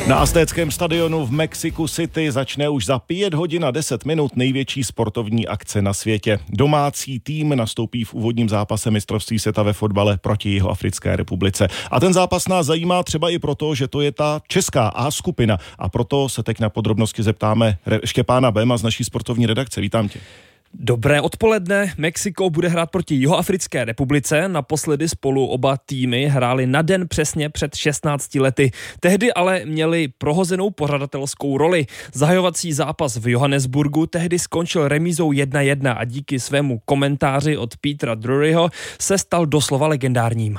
Na Aztéckém stadionu v Mexiku City začne už za 5 hodin a 10 minut největší sportovní akce na světě. Domácí tým nastoupí v úvodním zápase mistrovství světa ve fotbale proti Jihoafrické republice. A ten zápas nás zajímá třeba i proto, že to je ta česká A skupina. A proto se teď na podrobnosti zeptáme Štěpána Béma z naší sportovní redakce. Vítám tě. Dobré odpoledne. Mexiko bude hrát proti Jihoafrické republice. Naposledy spolu oba týmy hráli na den přesně před 16 lety. Tehdy ale měli prohozenou pořadatelskou roli. Zahajovací zápas v Johannesburgu tehdy skončil remízou 1-1 a díky svému komentáři od Petera Druryho se stal doslova legendárním.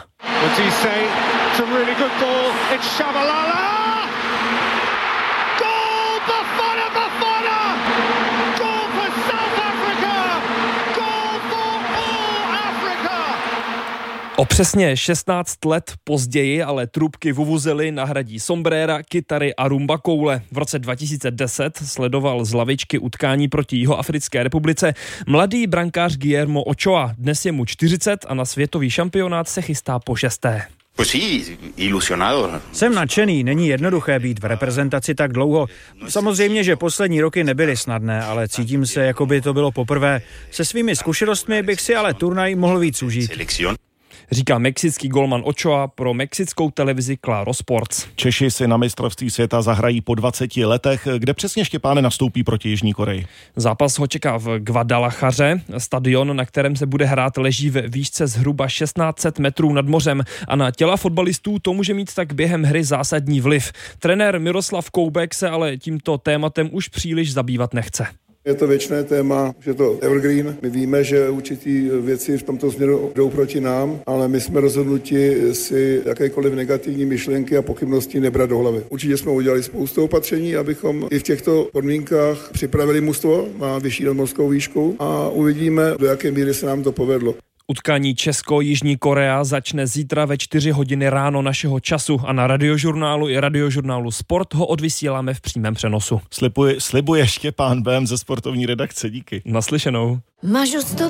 O přesně 16 let později ale trubky vuvuzely nahradí sombréra, kytary a rumba koule. V roce 2010 sledoval z lavičky utkání proti Jihoafrické republice mladý brankář Guillermo Ochoa. Dnes je mu 40 a na světový šampionát se chystá po 6. Jsem nadšený, není jednoduché být v reprezentaci tak dlouho. Samozřejmě, že poslední roky nebyly snadné, ale cítím se, jako by to bylo poprvé. Se svými zkušenostmi bych si ale turnaj mohl víc užít. Říká mexický golman Ochoa pro mexickou televizi Claro Sports. Češi si na mistrovství světa zahrají po 20 letech. Kde přesně, Štěpáne, nastoupí proti Jižní Koreji? Zápas ho čeká v Guadalajaře. Stadion, na kterém se bude hrát, leží ve výšce zhruba 1600 metrů nad mořem a na těla fotbalistů to může mít tak během hry zásadní vliv. Trenér Miroslav Koubek se ale tímto tématem už příliš zabývat nechce. Je to věčné téma, že to evergreen. My víme, že určitý věci v tomto směru jdou proti nám, ale my jsme rozhodnuti si jakékoliv negativní myšlenky a pochybnosti nebrat do hlavy. Určitě jsme udělali spoustu opatření, abychom i v těchto podmínkách připravili mužstvo na vyšší nadmořskou výšku a uvidíme, do jaké míry se nám to povedlo. Utkání Česko-Jižní Korea začne zítra ve 4 hodiny ráno našeho času a na Radiožurnálu i Radiožurnálu Sport ho odvysíláme v přímém přenosu. Slibuje Štěpán Bém ze sportovní redakce. Díky. Naslyšenou.